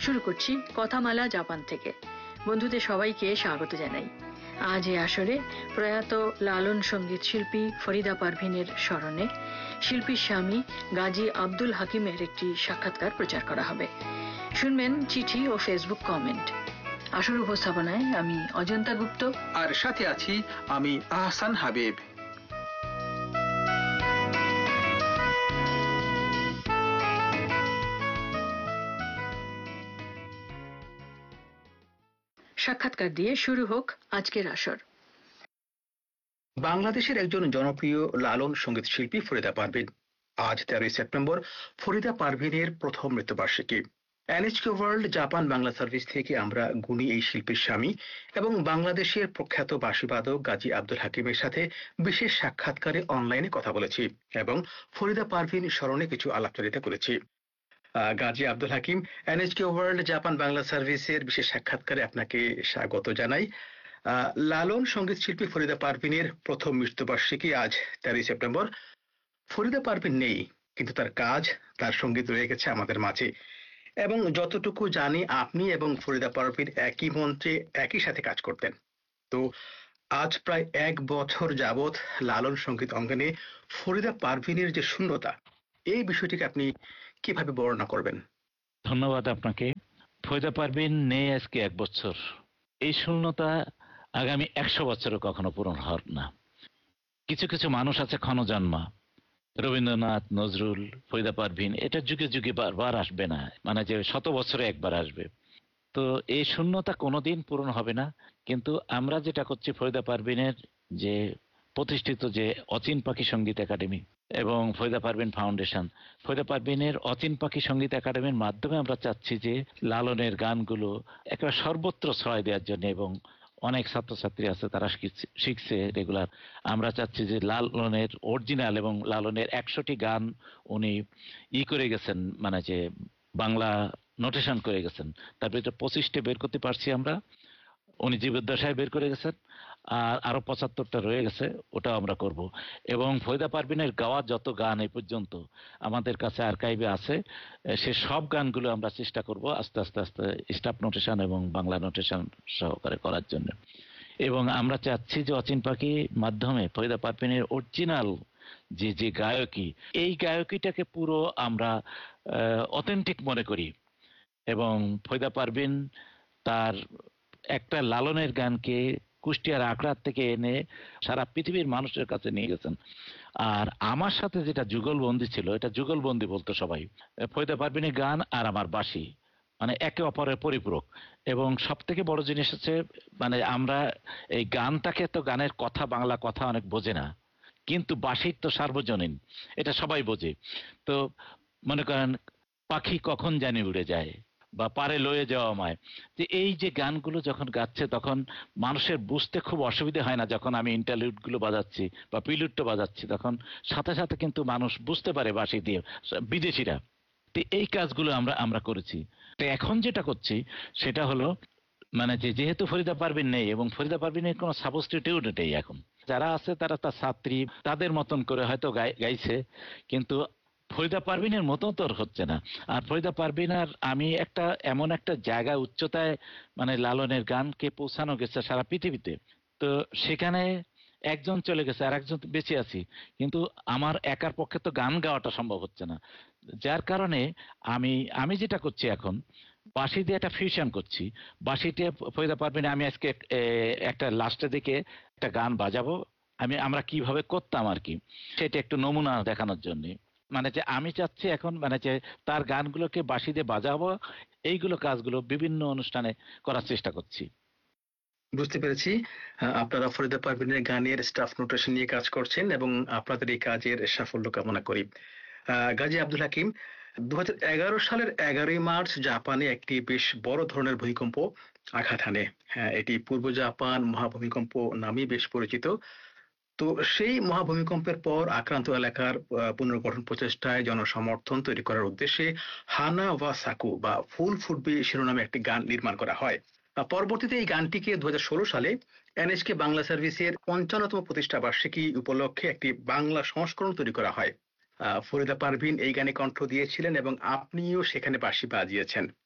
শুরু করছি কথামালা জাপান থেকে। বন্ধুদের সবাইকে স্বাগত জানাই। আজ এই আসরে প্রয়াত লালন সঙ্গীত শিল্পী ফরিদা পারভিনের স্মরণে শিল্পীর স্বামী গাজী আব্দুল হাকিমের একটি সাক্ষাৎকার প্রচার করা হবে। শুনবেন চিঠি ও ফেসবুক কমেন্ট। আসর উপস্থাপনায় আমি অজন্তা গুপ্ত, আর সাথে আছি আমি আহসান হাবিব। সাক্ষাৎকার দিয়ে শুরু হোক আজকের আসর। বাংলাদেশের একজন জনপ্রিয় লালন সঙ্গীত শিল্পী ফরিদা পারভিন। আজ 13 সেপ্টেম্বর ফরিদা পারভিনের প্রথম মৃত্যুবার্ষিকী। এনএচকে ওয়ার্ল্ড জাপান বাংলা সার্ভিস থেকে আমরা গুণী এই শিল্পীর স্বামী এবং বাংলাদেশের প্রখ্যাত বাঁশিবাদক গাজী আব্দুল হাকিমের সাথে বিশেষ সাক্ষাৎকারে অনলাইনে কথা বলেছি এবং ফরিদা পারভিন স্মরণে কিছু আলাপচারিতা করেছি। গাজী আব্দুল হাকিম, এনএচকে ওয়ার্ল্ড জাপান বাংলা সার্ভিসের বিশেষ সাক্ষাৎকারে আপনাকে স্বাগত জানাই। লালন সঙ্গীত শিল্পী ফরিদা পারভিনের প্রথম মৃত্যুবার্ষিকী আজ 13 সেপ্টেম্বর। ফরিদা পারভিন নেই, কিন্তু তার কাজ, তার সঙ্গীত রয়ে গেছে আমাদের মাঝে। এবং যতটুকু জানি আপনি এবং ফরিদা পারভিন একই মঞ্চে একই সাথে কাজ করতেন। তো আজ প্রায় 1 বছর যাবৎ লালন সঙ্গীত অঙ্গনে ফরিদা পারভিনের যে শূন্যতা, এই বিষয়টিকে আপনি কিভাবে বর্ণনা করবেন? ধন্যবাদ আপনাকে। ফরিদা পারভিন নেই আজকে 1 বছর। এই শূন্যতা আগামী 100 বছরও কখনো পূরণ হওয়ার না। কিছু কিছু মানুষ আছে ক্ষণজন্মা, রবীন্দ্রনাথ, নজরুল, ফরিদা পারভিন, এটা যুগে যুগে বারবার আসবে না, মানে যে 100 বছরে একবার আসবে। তো এই শূন্যতা কোনোদিন পূরণ হবে না। কিন্তু আমরা যেটা করছি, ফরিদা পারভিনের যে প্রতিষ্ঠিত যে অচিন পাখি সঙ্গীত একাডেমি এবং ফরিদা পারভিন ফাউন্ডেশন, ফরিদা পারভিনের অচিন পাখি সঙ্গীত একাডেমির মাধ্যমে আমরা চাচ্ছি যে লালনের গানগুলো একেবারে সর্বত্র ছড়াই দেওয়ার জন্য, এবং অনেক ছাত্রছাত্রী আছে তারা শিখছে রেগুলার। আমরা চাচ্ছি যে লালনের অরিজিনাল এবং লালনের 100টি গান উনি করে গেছেন, মানে যে বাংলা নোটেশন করে গেছেন, তারপরে 25টা বের করতে পারছি আমরা, উনি জীবদ্দশায় বের করে গেছেন, আর আরো 75টা রয়ে গেছে, ওটাও আমরা করব। এবং ফরিদা পারভিনের গাওয়া যত গান এই পর্যন্ত আমাদের কাছে আর্কাইভে আছে, সে সব গানগুলো আমরা চেষ্টা করব আস্তে আস্তে আস্তে স্টাফ নোটেশন এবং বাংলা নোটেশন সহকারে করার জন্য। এবং আমরা চাচ্ছি যে অচিন পাখি মাধ্যমে ফরিদা পারভিনের অরিজিনাল যে যে গায়কী, এই গায়কীটাকে পুরো আমরা অথেন্টিক মনে করি। এবং ফরিদা পারভিন তার একটা লালনের গানকে কুষ্টিয়ার আখড়ার থেকে এনে সারা পৃথিবীর মানুষের কাছে নিয়ে গেছেন। আর আমার সাথে যেটা যুগলবন্দি ছিল, এটা যুগলবন্দি বলতো সবাই, ফরিদা পারভিনের গান আর আমার বাঁশি মানে একে অপরের পরিপূরক। এবং সব থেকে বড় জিনিস হচ্ছে, মানে আমরা এই গানটাকে, তো গানের কথা, বাংলা কথা অনেক বোঝে না, কিন্তু বাঁশির তো সার্বজনীন, এটা সবাই বোঝে। তো মনে করেন, পাখি কখন জানি উড়ে যায় বা পারে লয়ে যাওয়া আমায়, যে এই যে গানগুলো যখন গাচ্ছে তখন মানুষের বুঝতে খুব অসুবিধা হয় না। যখন আমি ইন্টারলিউড গুলো বাজাচ্ছি বা প্রিলুডটা বাজাচ্ছি, তখন সাথে সাথে কিন্তু মানুষ বুঝতে পারে বাঁশি দিয়ে, বিদেশিরা। তো এই কাজগুলো আমরা করেছি। তো এখন যেটা করছি সেটা হলো, মানে যেহেতু ফরিদা পারভিন নেই এবং ফরিদা পারভিনের কোনো সাবস্টিটিউট নেই, এখন যারা আছে তারা তার ছাত্রী, তাদের মতন করে হয়তো গাইছে, কিন্তু ফরিদা পারভিনের মতো তো হচ্ছে না। আর ফরিদা পারভিন আর আমি একটা এমন একটা জায়গায়, উচ্চতায়, মানে লালনের গানকে পৌঁছানো গেছে সারা পৃথিবীতে। তো সেখানে একজন চলে গেছে আর একজন বেঁচে আছি, কিন্তু আমার একার পক্ষে তো গান গাওয়াটা সম্ভব হচ্ছে না। যার কারণে আমি যেটা করছি এখন, বাঁশি দিয়ে একটা ফিউশন করছি। বাঁশিতে ফরিদা পারভিন, আমি আজকে একটা লাস্টের দিকে একটা গান বাজাবো, আমরা কিভাবে করতাম আর কি, সেটা একটু নমুনা দেখানোর জন্য। মানে যে আমি চাচ্ছি এখন, মানে যে তার গানগুলোকে বাঁশি দিয়ে বাজাবো, এইগুলো কাজগুলো বিভিন্ন অনুষ্ঠানে করার চেষ্টা করছি। বুঝতে পেরেছি, আপনারা ফরিদা পারভিনের গানের স্টাফ নোটেশন নিয়ে কাজ করছেন এবং আপনাদের এই কাজের সাফল্য কামনা করি। গাজী আব্দুল হাকিম, 2011 সালের 11ই মার্চ জাপানে একটি বেশ বড় ধরনের ভূমিকম্প আঘাত হানে। এটি পূর্ব জাপান মহাভূমিকম্প নামেই বেশ পরিচিত। তো সেই মহাভূমিকম্পের পর আক্রান্ত এলাকার পুনর্গঠন প্রচেষ্টায় জনসমর্থন তৈরি করার উদ্দেশ্যে হানা ওয়া সাকু বা ফুল ফুটবে শিরোনামে একটি গান নির্মাণ করা হয়। পরবর্তীতে এই গানটিকে 2016 সালে এনএচকে বাংলা সার্ভিসের 55তম প্রতিষ্ঠা বার্ষিকী উপলক্ষে একটি বাংলা সংস্করণ তৈরি করা হয়। ফরিদা পারভিন এই গানে কণ্ঠ দিয়েছিলেন এবং আপনিও সেখানে বাঁশি বাজিয়েছেন।